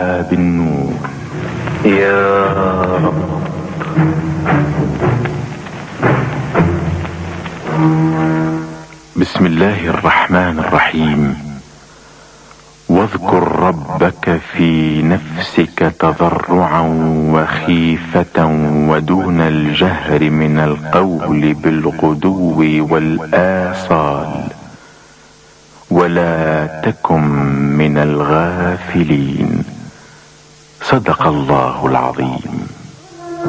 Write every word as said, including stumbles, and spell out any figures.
بالنور. يا رب. بسم الله الرحمن الرحيم. واذكر ربك في نفسك تضرعا وخيفة ودون الجهر من القول بالغدو والآصال ولا تكن من الغافلين. صدق الله العظيم.